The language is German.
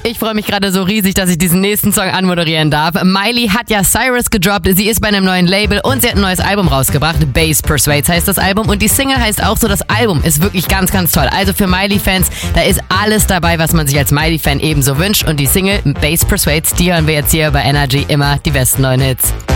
Ich freue mich gerade so riesig, dass ich diesen nächsten Song anmoderieren darf. Miley hat ja Cyrus gedroppt, sie ist bei einem neuen Label und sie hat ein neues Album rausgebracht. Bass Persuades heißt das Album und die Single heißt auch so, das Album ist wirklich ganz, ganz toll. Also für Miley-Fans, da ist alles dabei, was man sich als Miley-Fan ebenso wünscht. Und die Single Bass Persuades, die hören wir jetzt hier bei Energy, immer die besten neuen Hits.